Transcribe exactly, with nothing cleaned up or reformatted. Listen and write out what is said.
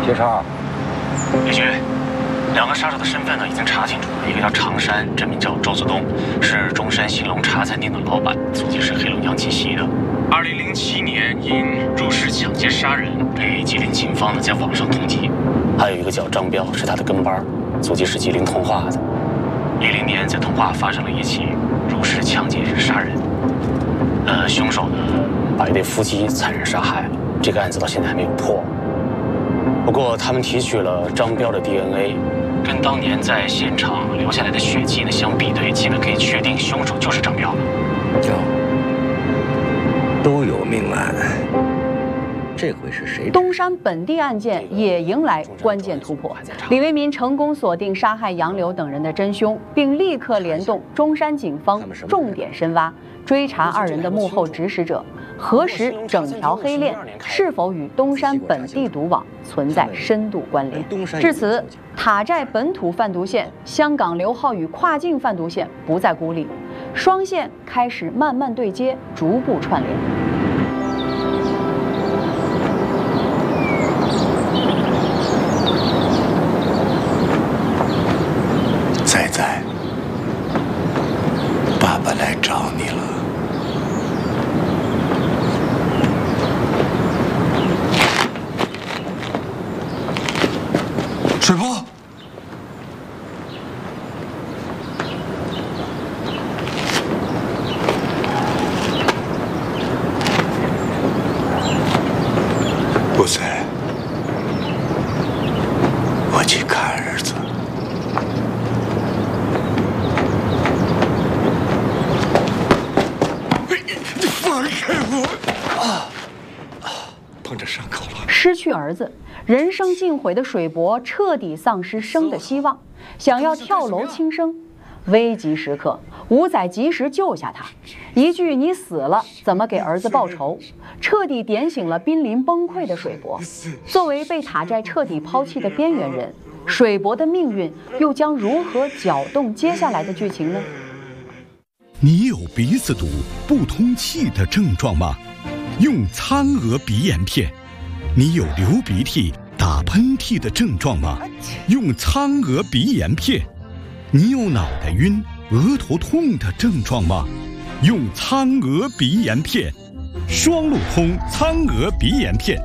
接茬。 李局，两个杀手的身份呢已经查清楚了，一个叫常山，真名叫周子东，是中山兴隆茶餐厅的老板，祖籍是黑龙江鸡西的。二零零七年因入室抢劫杀人被吉林警方呢在网上通缉。还有一个叫张彪，是他的跟班，祖籍是吉林通化的。一零年在通化发生了一起入室抢劫杀人，呃，凶手呢把一对夫妻残忍杀害了。这个案子到现在还没有破。不过他们提取了张彪的 D N A， 跟当年在现场留下来的血迹呢相比对，基本可以确定凶手就是张彪了。 哟，都有命案，这回是谁？ 东山本地案件也迎来关键突破，李为民成功锁定杀害杨柳等人的真凶，并立刻联动中山警方重点深挖，追查二人的幕后指使者，核实整条黑链是否与东山本地毒网存在深度关联。至此，塔寨本土贩毒线、香港刘浩宇跨境贩毒线不再孤立，双线开始慢慢对接，逐步串联。 仔仔，爸爸来找你了。水波，波仔，我去看儿子。你放开我！啊啊，碰着伤口了。 失去儿子，人生尽毁的水伯彻底丧失生的希望，想要跳楼轻生。危急时刻，吴仔及时救下他，一句“你死了，怎么给儿子报仇”，彻底点醒了濒临崩溃的水伯。作为被塔寨彻底抛弃的边缘人，水伯的命运又将如何搅动接下来的剧情呢？ 你有鼻子堵、不通气的症状吗？用苍娥鼻炎片。你有流鼻涕、打喷嚏的症状吗？用苍娥鼻炎片。你有脑袋晕、额头痛的症状吗？用苍娥鼻炎片。双路通苍娥鼻炎片。